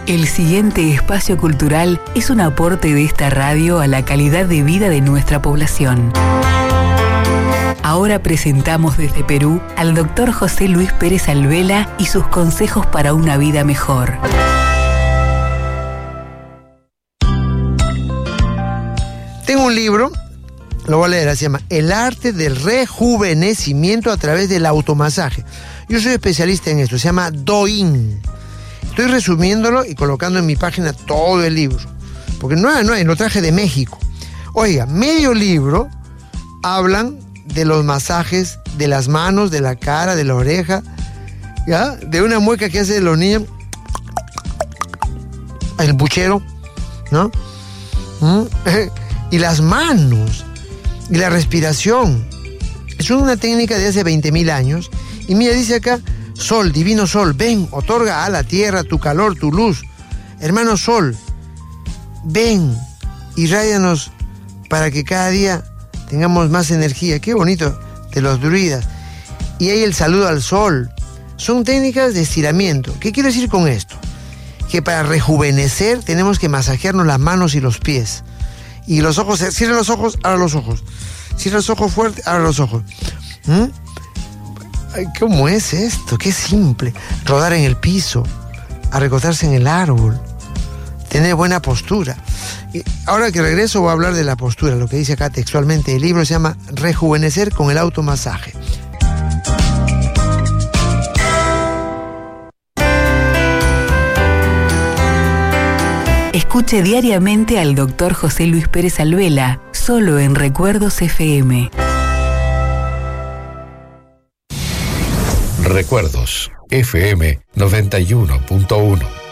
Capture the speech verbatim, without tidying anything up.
El siguiente espacio cultural es un aporte de esta radio a la calidad de vida de nuestra población. Ahora presentamos desde Perú al doctor José Luis Pérez Alvela y sus consejos para una vida mejor. Tengo un libro, lo voy a leer, se llama El arte del rejuvenecimiento a través del automasaje. Yo soy especialista en esto, se llama Douyin. Estoy resumiéndolo y colocando en mi página todo el libro, porque no hay, no hay, lo traje de México. Oiga, medio libro hablan de los masajes de las manos, de la cara, de la oreja, ¿ya? De una mueca que hace los niños, el puchero, ¿no? ¿Mm? Y las manos, y la respiración. Es una técnica de hace veinte mil años. Y mira, dice acá, Sol, divino Sol, ven, otorga a la tierra tu calor, tu luz. Hermano Sol, ven, irrádianos para que cada día tengamos más energía. Qué bonito, de los druidas. Y hay el saludo al sol. Son técnicas de estiramiento. ¿Qué quiero decir con esto? Que para rejuvenecer tenemos que masajearnos las manos y los pies. Y los ojos, cierra los ojos, abra los ojos. Cierra los ojos fuerte, abra los ojos. ¿Mm? Ay, ¿cómo es esto? Qué simple. Rodar en el piso, a recostarse en el árbol, tener buena postura. Y ahora que regreso voy a hablar de la postura, lo que dice acá textualmente el libro se llama Rejuvenecer con el automasaje. Escuche diariamente al doctor José Luis Pérez Alvela, solo en Recuerdos F M. Recuerdos F M noventa y uno punto uno.